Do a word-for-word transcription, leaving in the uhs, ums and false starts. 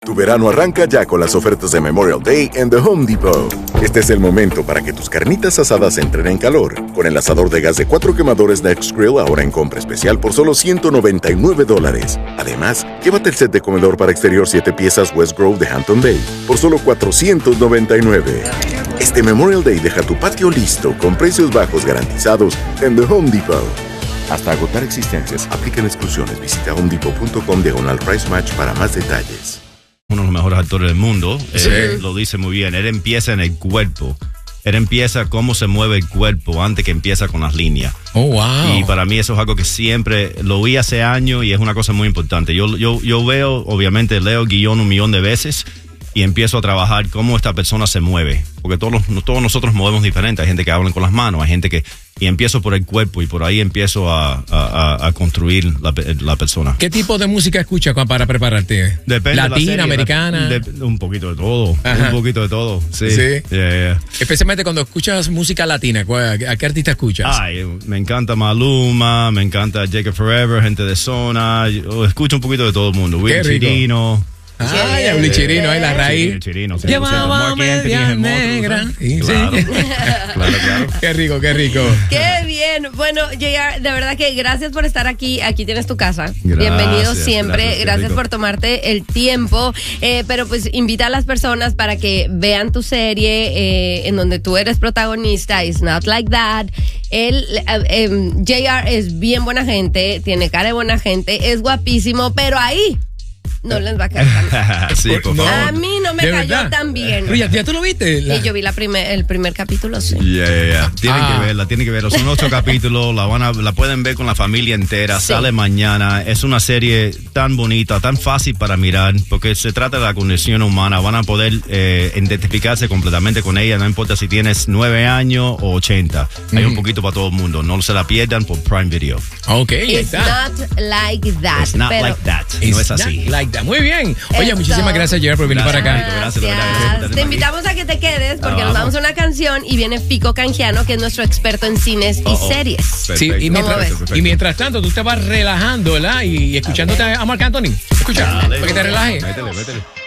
Tu verano arranca ya con las ofertas de Memorial Day en The Home Depot. Este es el momento para que tus carnitas asadas entren en calor. Con el asador de gas de cuatro quemadores Next Grill ahora en compra especial por solo ciento noventa y nueve dólares. Además, llévate el set de comedor para exterior siete piezas West Grove de Hampton Bay por solo cuatrocientos noventa y nueve. Este Memorial Day deja tu patio listo con precios bajos garantizados en The Home Depot. Hasta agotar existencias, aplican exclusiones. Visita homedepot.com diagonal price match para más detalles. Uno de los mejores actores del mundo, Sí. él lo dice muy bien, él empieza en el cuerpo, él empieza cómo se mueve el cuerpo antes que empieza con las líneas. Oh, wow. Y para mí eso es algo que siempre lo vi hace años y es una cosa muy importante. Yo, yo, yo veo, obviamente, leo el guión un millón de veces y empiezo a trabajar cómo esta persona se mueve, porque todos, los, todos nosotros movemos diferente, hay gente que habla con las manos, hay gente que... Y empiezo por el cuerpo y por ahí empiezo a, a, a construir la, la persona. ¿Qué tipo de música escuchas para prepararte? Depende ¿Latina, de la serie, americana? De, un poquito de todo. Ajá. Un poquito de todo. Sí. Sí. Yeah, yeah. Especialmente cuando escuchas música latina, ¿a qué artista escuchas? Ay, me encanta Maluma, me encanta Jacob Forever, gente de zona. Yo escucho un poquito de todo el mundo. Will Chirino. Ah, ya, Will Chirino, ahí la raíz. Chirino, sí, Llevaba media negra. Sí, Claro. sí. Claro, claro. Qué rico, qué rico. Qué bien. Bueno, J R, de verdad que gracias por estar aquí. Aquí tienes tu casa. Gracias, Bienvenido siempre. gracias, qué Gracias rico. por tomarte el tiempo. Eh, pero pues invita a las personas para que vean tu serie eh, en donde tú eres protagonista. It's Not Like That. Él, eh, eh, J R es bien buena gente, tiene cara de buena gente, es guapísimo, pero ahí no les va a caer tan bien. Sí, por No. favor. A mí no me ¿De cayó verdad? tan bien. Oye, ¿ya tú lo viste? La- Y yo vi la primer, el primer capítulo, sí. Yeah, yeah, yeah. Tienen Ah. que verla, tienen que verla. Son ocho capítulos, la van a, la pueden ver con la familia entera. Sí. Sale mañana. Es una serie tan bonita, tan fácil para mirar, porque se trata de la condición humana. Van a poder eh, identificarse completamente con ella, no importa si tienes nueve años o ochenta. Hay un poquito para todo el mundo. No se la pierdan por Prime Video. Ok, ahí It's está. not like that. It's not pero- like that. It's No es así. not like that. Muy bien. Oye, Eso. muchísimas gracias, Gerard, por venir Gracias, para acá. Marito, gracias, de verdad, gracias por tenerme Te aquí. invitamos a que te quedes porque Ah, nos vamos. damos una canción y viene Pico Canjiano, que es nuestro experto en cines y Oh, oh. series. Sí, Perfecto, y mientras, ves? perfecto. y mientras tanto, tú te vas relajando, ¿verdad? Y escuchándote a Marc Anthony. Escucha, Dale. para que te relajes. Métele, métele.